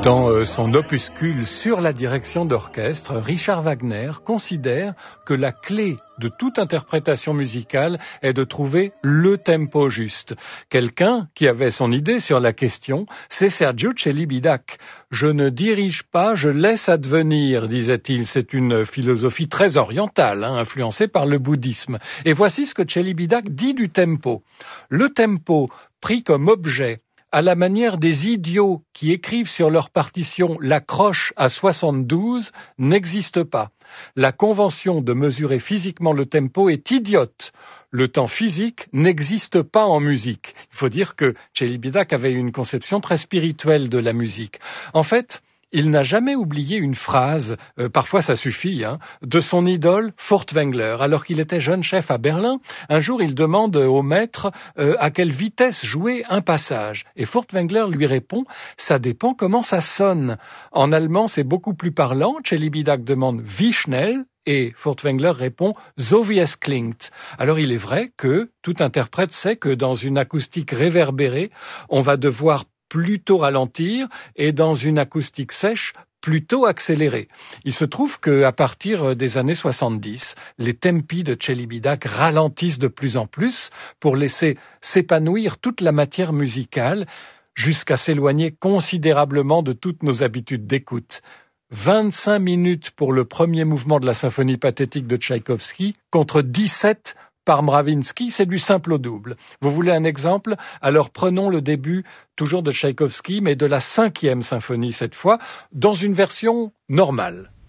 Dans son opuscule sur la direction d'orchestre, Richard Wagner considère que la clé de toute interprétation musicale est de trouver le tempo juste. Quelqu'un qui avait son idée sur la question, c'est Sergiu Celibidache. « Je ne dirige pas, je laisse advenir », disait-il. C'est une philosophie très orientale, influencée par le bouddhisme. Et voici ce que Celibidache dit du tempo. Le tempo, pris comme objet, à la manière des idiots qui écrivent sur leur partition la croche à 72, n'existe pas. La convention de mesurer physiquement le tempo est idiote. Le temps physique n'existe pas en musique. Il faut dire que Celibidache avait une conception très spirituelle de la musique. En fait, il n'a jamais oublié une phrase, parfois ça suffit, de son idole Furtwängler. Alors qu'il était jeune chef à Berlin, un jour il demande au maître à quelle vitesse jouer un passage. Et Furtwängler lui répond « ça dépend comment ça sonne ». En allemand c'est beaucoup plus parlant, Celibidache demande « wie schnell ?» et Furtwängler répond « so wie es klingt ». Alors il est vrai que tout interprète sait que dans une acoustique réverbérée, on va devoir plutôt ralentir et dans une acoustique sèche, plutôt accélérer. Il se trouve qu'à partir des années 70, les tempi de Celibidache ralentissent de plus en plus pour laisser s'épanouir toute la matière musicale jusqu'à s'éloigner considérablement de toutes nos habitudes d'écoute. 25 minutes pour le premier mouvement de la symphonie pathétique de Tchaïkovski contre 17 par Mravinsky, c'est du simple au double. Vous voulez un exemple? Alors prenons le début, toujours de Tchaïkovski, mais de la 5e symphonie cette fois, dans une version normale.